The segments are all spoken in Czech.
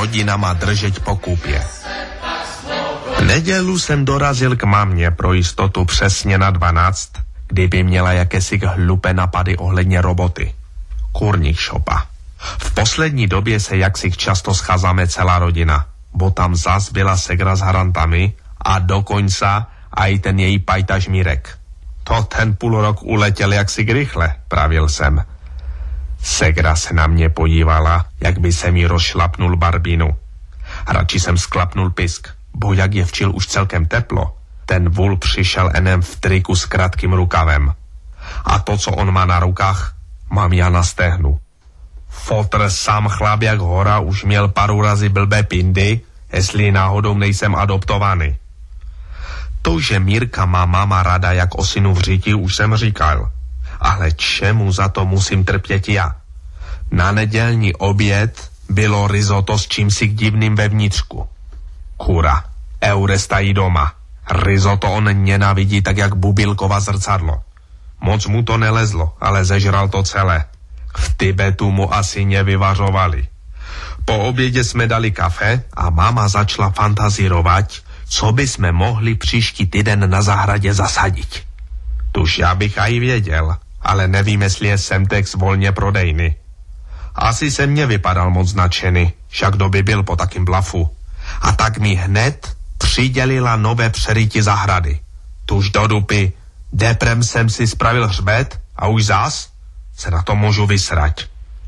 rodina má držet po kúpě. V nedělu jsem dorazil k mamě pro jistotu přesně na 12, kdyby měla jakési hlupé napady ohledně roboty. Kurník šopa. V poslední době se jaksi často scházáme celá rodina, bo tam zas byla segra s harantami a dokonca aj ten její pajtaž Mirek. To ten půl rok uletěl jaksi rychle, pravil jsem. Segra se na mě podívala, jak by se mi rozšlapnul barbínu. Radši jsem sklapnul pisk, bo jak je včil už celkem teplo, ten vůl přišel enem v triku s krátkým rukavem. A to, co on má na rukách, mám já na stehnu. Fotr sám chlap jak hora už měl pár razy blbé pindy, jestli náhodou nejsem adoptovaný. To, že Mírka má máma rada jak osinu v říti, už jsem říkal. Ale čemu za to musím trpět já? Na nedělní oběd bylo risotto s čímsi divným vevnitřku. Kura, Euresta jí doma. Risotto on nenávidí tak jak bubilkova zrcadlo. Moc mu to nelezlo, ale zežral to celé. V Tibetu mu asi nevyvařovali. Po obědě jsme dali kafe a máma začala fantazírovat, co by jsme mohli příští týden na zahradě zasadit. Tuž já bych aj věděl, ale nevím, jestli je Semtex volně prodejný. Asi se mně vypadal moc značený, však kdo by byl po takým blafu. A tak mi hned přidělila nové přeryti zahrady. Tuž do dupy, deprem jsem si spravil hřbet a už zas se na to můžu vysrať.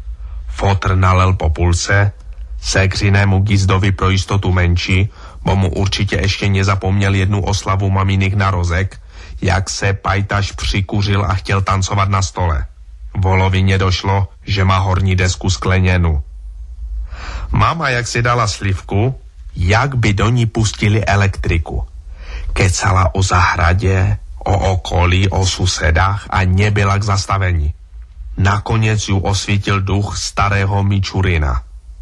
Fotr nalel po půlce, sekřinému Gizdovi pro jistotu menší, bo mu určitě ještě nezapomněl jednu oslavu maminých narozek, jak se pajtaš přikuřil a chtěl tancovat na stole. Volovi nedošlo, že má horní desku skleněnu. Máma, jak si dala slivku, jak by do ní pustili elektriku. Kecala o zahradě, o okolí, o susedách a nebyla k zastavení. Nakonec ju osvítil duch starého Mičurina.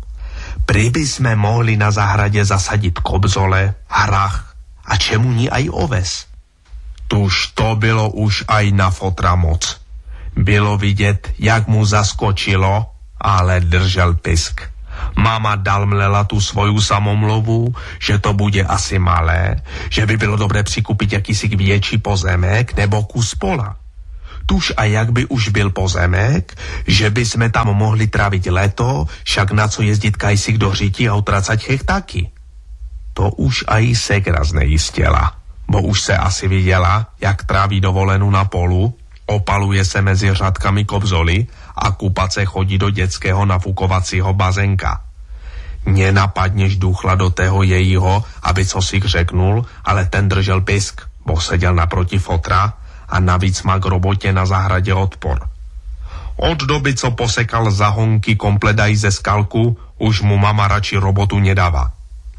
Prý by jsme mohli na zahradě zasadit kobzole, hrach a čemu ní aj oves. Tuž to bylo už aj na Fotra moc. Bylo vidět, jak mu zaskočilo, ale držel pisk. Máma dalmlela tu svoju samomluvu, že to bude asi malé, že by bylo dobré přikupit jakýsi větší pozemek nebo kus pola. Tuž a jak by už byl pozemek, že by jsme tam mohli trávit leto, však na co jezdit kajsik do řití a utracať hektáky. To už aj segra znejistěla, bo už se asi viděla, jak tráví dovolenou na polu, opaluje se mezi řadkami kobzoly a kupat se chodí do dětského nafukovacího bazenka. Nenapadněž duchla do tého jejího, aby co si řeknul, ale ten držel pisk, bo seděl naproti Fotra a navíc má k robotě na zahradě odpor. Od doby, co posekal zahonky kompledají ze skalku, už mu mama radši robotu nedává.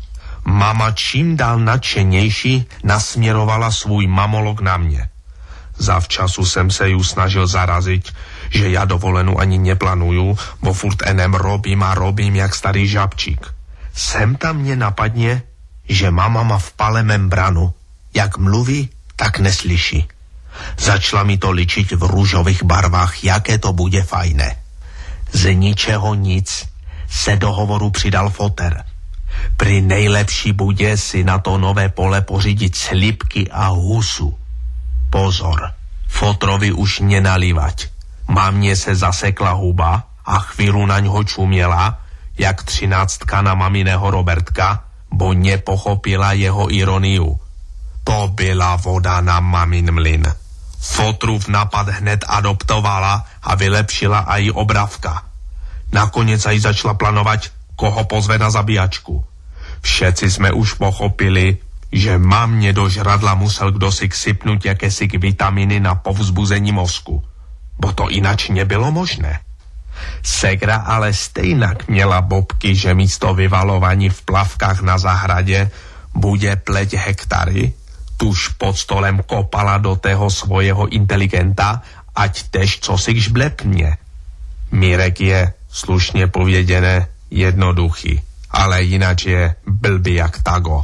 Mama čím dál nadšenější nasměrovala svůj mamolog na mě. Zavčasu jsem se ju snažil zarazit, že já dovolenou ani neplánuju, bo furt enem robím a robím jak starý žabčík. Sem tam mě napadne, že mama má v pale membranu. Jak mluví, tak neslyší. Začala mi to ličiť v růžových barvách, jaké to bude fajné. Z ničeho nic se do hovoru přidal Foter. Pri nejlepší bude si na to nové pole pořídit slipky a husu. Pozor, Fotrovi už nenalívať. Mámě se zasekla huba a chvílu na ňo čuměla, jak 13 na maminého Robertka, bo nepochopila jeho ironiu. To byla voda na mamin mlyn. Fotrův napad hned adoptovala a vylepšila aj obravka. Nakonec aj začala plánovat, koho pozve na zabíjačku. Všetci jsme už pochopili, že mamně do žradla musel kdosi sypnout jakési vitaminy na povzbuzení mozku. Bo to inač nebylo možné. Segra ale stejnak měla bobky, že místo vyvalování v plavkách na zahradě bude pleť hektary, tuž pod stolem kopala do tého svojho inteligenta, ať tež co si žblepně. Mirek je, slušně pověděné, jednoduchý, ale jinak je blbý jak tago.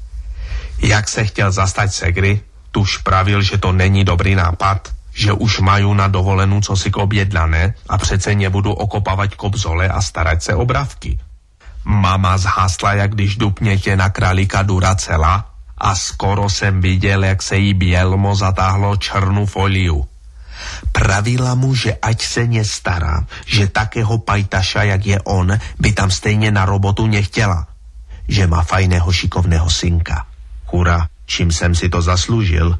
Jak se chtěl zastať segry, tuž pravil, že to není dobrý nápad, že už mají na dovolenou cosi objednané a přece nebudu okopávat kobzole a starat se o bravky. Mama zhasla, jak když dupnětě na králíka Duracela a skoro jsem viděl, jak se jí bělmo zatáhlo černou foliu. Pravila mu, že ať se nestará, že takého pajtaša, jak je on, by tam stejně na robotu nechtěla. Že má fajného šikovného synka. Hurá, čím jsem si to zasloužil?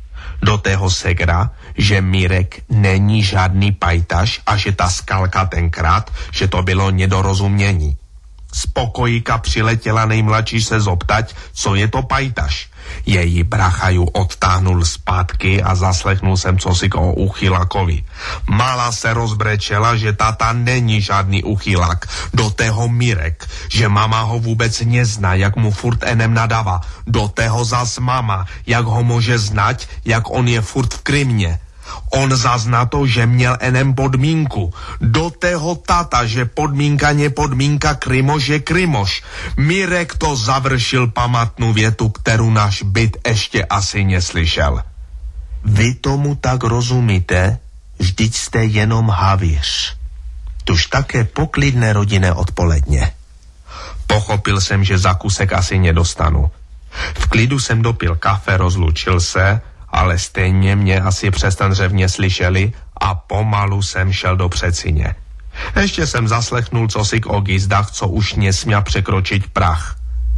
Do tého segra, že Mirek není žádný pajtaš a že ta skalka tenkrát, že to bylo nedorozumění. Z pokojíka přiletěla nejmladší se zoptať, co je to pajtaš. Její bracha ju odtáhnul zpátky a zaslechnul jsem cosi o uchylakovi. Mala se rozbrečela, že tata není žádný uchylak. Do tého Mirek, že mama ho vůbec nezná, jak mu furt enem nadává. Do tého zas mama, jak ho může znať, jak on je furt v Krymě. On zazná to, že měl enem podmínku. Do tého tata, že podmínka nepodmínka, Krymoš je Krymoš. Mirek to završil pamatnou větu, kterou náš byt ještě asi neslyšel. Vy tomu tak rozumíte? Vždyť jste jenom havíř. Tuž také poklidné rodinné odpoledně. Pochopil jsem, že za kusek asi nedostanu. V klidu jsem dopil kafe, rozlučil se, ale stejně mě asi přes ten řevně slyšeli a pomalu jsem šel do předsíně. Ještě jsem zaslechnul cosi o gizdách, co už nesměl překročit prach.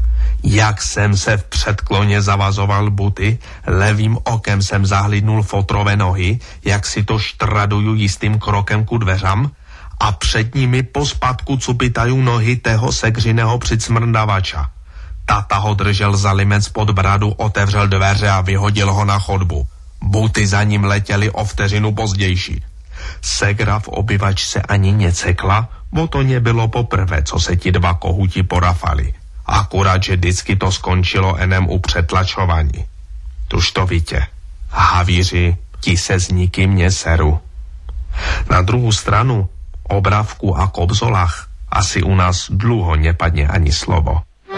Jak jsem se v předkloně zavazoval buty, levým okem jsem zahlídnul fotrové nohy, jak si to štraduju jistým krokem ku dveřám a před nimi pospadku cupitají nohy tého segřiného přicmrdavača. Tata ho držel za limec pod bradu, otevřel dveře a vyhodil ho na chodbu. Buty za ním letěly o vteřinu pozdější. Segra v obyvačce ani necekla, bo to nebylo poprvé, co se ti dva kohuti porafali. Akurát, že vždycky to skončilo enem u přetlačování. Tuž to víte, havíři, ti se s nikým neseru. Na druhou stranu, o Bravku a Kobzolách asi u nás dlouho nepadne ani slovo.